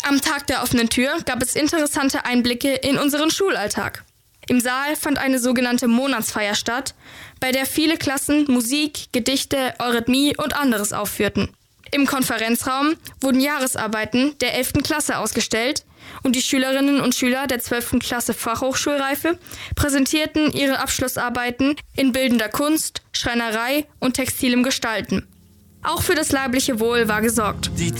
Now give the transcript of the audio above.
Am Tag der offenen Tür gab es interessante Einblicke in unseren Schulalltag. Im Saal fand eine sogenannte Monatsfeier statt, bei der viele Klassen Musik, Gedichte, Eurythmie und anderes aufführten. Im Konferenzraum wurden Jahresarbeiten der 11. Klasse ausgestellt und die Schülerinnen und Schüler der 12. Klasse Fachhochschulreife präsentierten ihre Abschlussarbeiten in bildender Kunst, Schreinerei und textilem Gestalten. Auch für das leibliche Wohl war gesorgt. Die